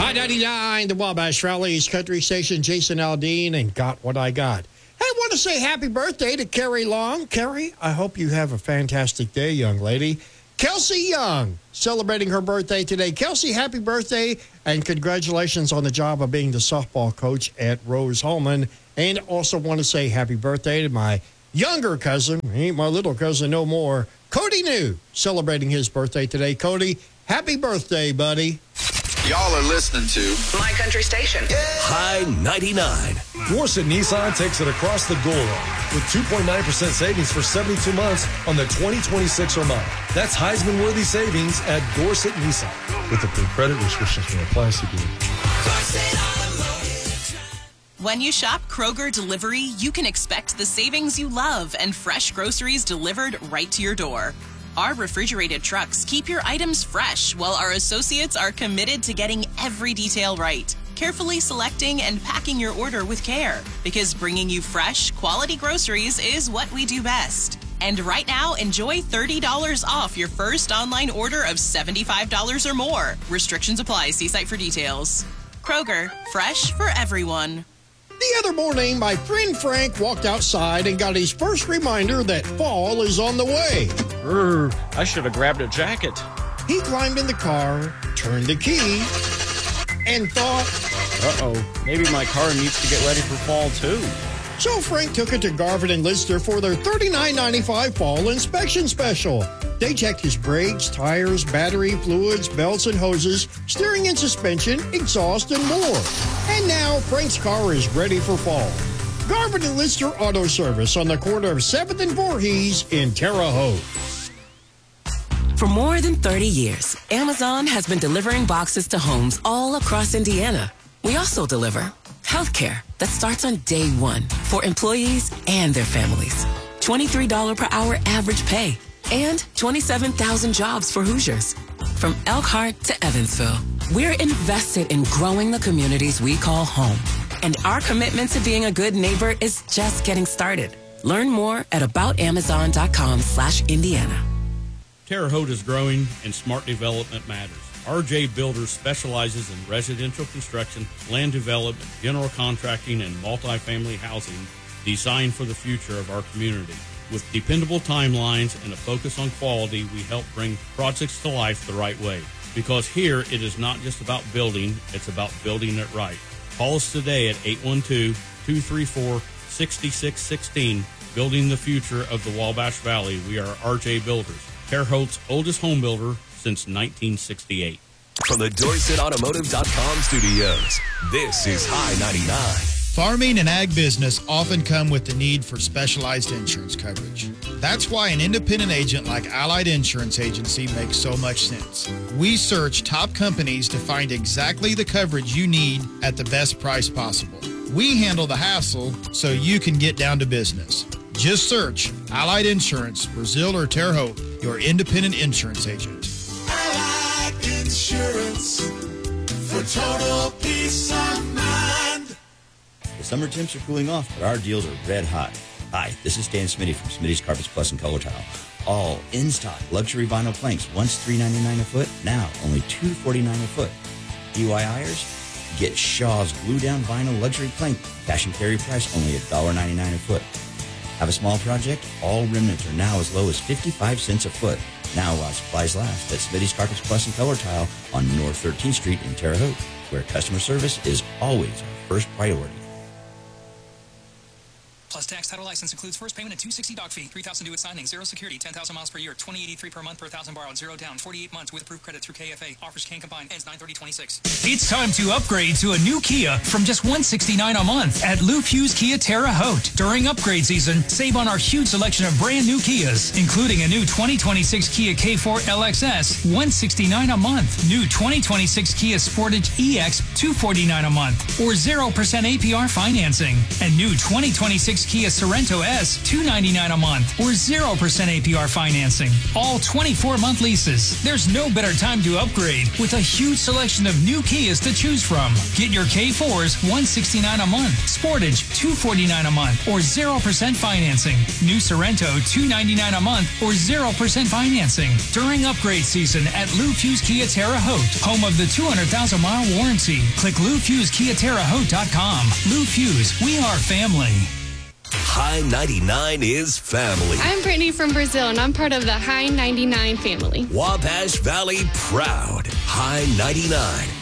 I-99, the Wabash Valley's country station, Jason Aldean, and Got What I Got. Hey, I want to say happy birthday to Carrie Long. Carrie, I hope you have a fantastic day, young lady. Kelsey Young, celebrating her birthday today. Kelsey, happy birthday, and congratulations on the job of being the softball coach at Rose-Hulman. And also want to say happy birthday to my younger cousin, he ain't my little cousin no more, Cody New, celebrating his birthday today. Cody, happy birthday, buddy. Y'all are listening to My Country Station. High 99. Dorsett Nissan takes it across the goal line with 2.9% savings for 72 months on the 2026 Armada. That's Heisman-worthy savings at Dorsett Nissan. With approved credit restrictions may apply. When you shop Kroger Delivery, you can expect the savings you love and fresh groceries delivered right to your door. Our refrigerated trucks keep your items fresh, while our associates are committed to getting every detail right, carefully selecting and packing your order with care, because bringing you fresh, quality groceries is what we do best. And right now, enjoy $30 off your first online order of $75 or more. Restrictions apply. See site for details. Kroger, fresh for everyone. The other morning, my friend Frank walked outside and got his first reminder that fall is on the way. I should have grabbed a jacket. He climbed in the car, turned the key, and thought, maybe my car needs to get ready for fall, too. So Frank took it to Garvin and Lister for their $39.95 fall inspection special. They checked his brakes, tires, battery, fluids, belts and hoses, steering and suspension, exhaust, and more. And now Frank's car is ready for fall. Garvin and Lister Auto Service on the corner of 7th and Voorhees in Terre Haute. For more than 30 years, Amazon has been delivering boxes to homes all across Indiana. We also deliver healthcare that starts on day one for employees and their families. $23 per hour average pay and 27,000 jobs for Hoosiers. From Elkhart to Evansville, we're invested in growing the communities we call home. And our commitment to being a good neighbor is just getting started. Learn more at aboutamazon.com/Indiana. Terre Haute is growing and smart development matters. RJ Builders specializes in residential construction, land development, general contracting, and multifamily housing designed for the future of our community. With dependable timelines and a focus on quality, we help bring projects to life the right way. Because here, it is not just about building, it's about building it right. Call us today at 812-234-6616. Building the future of the Wabash Valley. We are RJ Builders, Terre Haute's oldest home builder since 1968. From the DorsettAutomotive.com studios, this is High 99. Farming and ag business often come with the need for specialized insurance coverage. That's why an independent agent like Allied Insurance Agency makes so much sense. We search top companies to find exactly the coverage you need at the best price possible. We handle the hassle so you can get down to business. Just search Allied Insurance, Brazil or Terre Haute, your independent insurance agent. Allied Insurance for total peace of mind. The summer temps are cooling off, but our deals are red hot. Hi, this is Dan Smitty from Smitty's Carpets Plus and Color Tile. All in-stock luxury vinyl planks, once $3.99 a foot, now only $2.49 a foot. DIYers, get Shaw's glue-down vinyl luxury plank, cash and carry price only $1.99 a foot. Have a small project? All remnants are now as low as 55 cents a foot. Now while supplies last, that's Smitty's Carpets Plus and Color Tile on North 13th Street in Terre Haute, where customer service is always our first priority. Plus tax, title, license includes first payment and $260 doc fee. $3,000 due at signing. 0 security. 10,000 miles per year. $20.83 per month per 1,000 borrowed. 0 down. 48 months with approved credit through KFA. Offers can combine. Ends 9/30/26. It's time to upgrade to a new Kia from just $169 a month at Lou Hughes Kia Terre Haute. During upgrade season, save on our huge selection of brand new Kias, including a new 2026 Kia K4 LXS, $169 a month. New 2026 Kia Sportage EX, $249 a month, or 0% APR financing. And new 2026 2006 Kia Sorento S, $299 a month, or 0% APR financing. All 24-month leases. There's no better time to upgrade with a huge selection of new Kias to choose from. Get your K4s $169 a month, Sportage $249 a month, or 0% financing. New Sorento $299 a month, or 0% financing during upgrade season at Lou Fuse Kia Terre Haute, home of the 200,000-mile warranty. Click LouFuseKiaTerreHaute.com. Lou Fuse, we are family. High 99 is family. I'm Brittany from Brazil, and I'm part of the High 99 family. Wabash Valley proud. High 99.